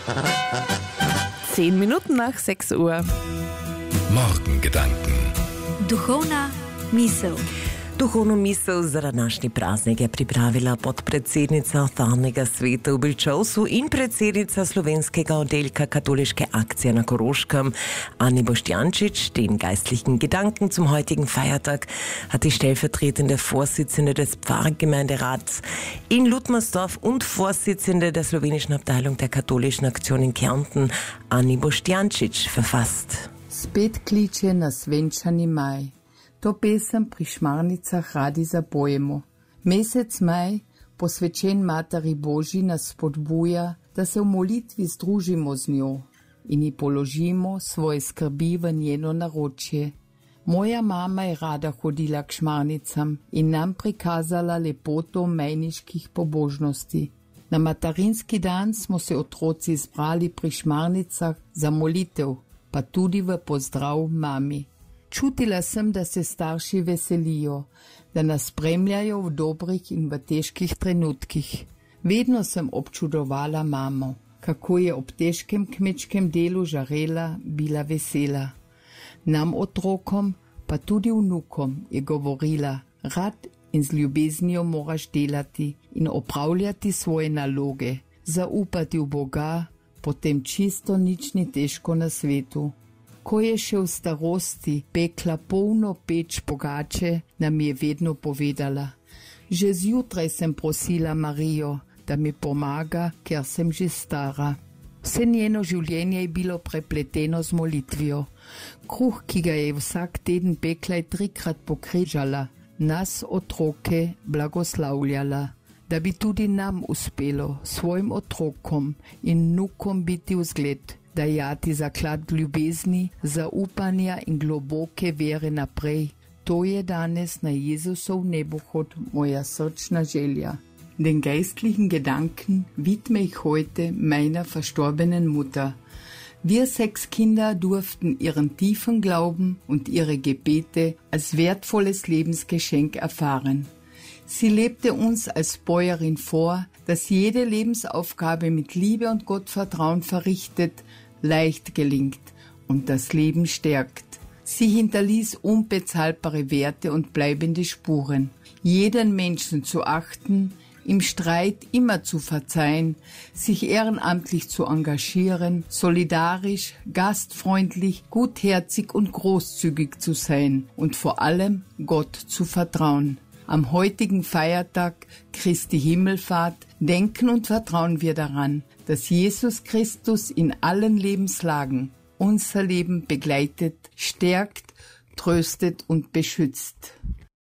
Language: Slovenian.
10 Minuten nach 6 Uhr. Morgengedanken. Duhovna misel. Duhovnu misel za današnji praznik je pripravila podpredsednica Ustavnega sveta v Bilčevsu in predsednica slovenskega oddelka Katholiske Akcije na Koroškem, Anni Boštjančič. Den geistlichen Gedanken zum heutigen Feiertag hat die stellvertretende Vorsitzende des Pfarrgemeinderats in Ludmersdorf und Vorsitzende der slowenischen Abteilung der Katholischen Aktion in Kärnten, Anni Boštjančič, verfasst. Spet kliče na svenčani maj. To pesem pri Šmarnicah radi zapojemo. Mesec maj, posvečen Materi Božji, nas spodbuja, da se v molitvi združimo z njo in ji položimo svoje skrbi v njeno naročje. Moja mama je rada hodila k Šmarnicam in nam prikazala lepoto mejniških pobožnosti. Na materinski dan smo se otroci zbrali pri Šmarnicah za molitev, pa tudi v pozdrav mami. Čutila sem, da se starši veselijo, da nas spremljajo v dobrih in v težkih trenutkih. Vedno sem občudovala mamo, kako je ob težkem kmečkem delu žarela, bila vesela. Nam otrokom, pa tudi vnukom, je govorila, rad in z ljubeznijo moraš delati in opravljati svoje naloge, zaupati v Boga, potem čisto nič ni težko na svetu. Ko je še v starosti pekla polno peč pogače, nam je vedno povedala. Že zjutraj sem prosila Marijo, da mi pomaga, ker sem že stara. Vse njeno življenje je bilo prepleteno z molitvijo. Kruh, ki ga je vsak teden pekla, je 3-krat pokrižala, nas otroke blagoslavljala. Da bi tudi nam uspelo, svojim otrokom in vnukom biti vzgled, dajati zaklad ljubezni, zaupanja in globoke vere naprej. To je danes na Jezusov nebohod moja srčna želja. Den geistlichen Gedanken widme ich heute meiner verstorbenen Mutter. Wir 6 Kinder durften ihren tiefen Glauben und ihre Gebete als wertvolles Lebensgeschenk erfahren. Sie lebte uns als Bäuerin vor, dass jede Lebensaufgabe mit Liebe und Gottvertrauen verrichtet, leicht gelingt und das Leben stärkt. Sie hinterließ unbezahlbare Werte und bleibende Spuren. Jeden Menschen zu achten, im Streit immer zu verzeihen, sich ehrenamtlich zu engagieren, solidarisch, gastfreundlich, gutherzig und großzügig zu sein und vor allem Gott zu vertrauen. Am heutigen Feiertag Christi Himmelfahrt denken und vertrauen wir daran, dass Jesus Christus in allen Lebenslagen unser Leben begleitet, stärkt, tröstet und beschützt.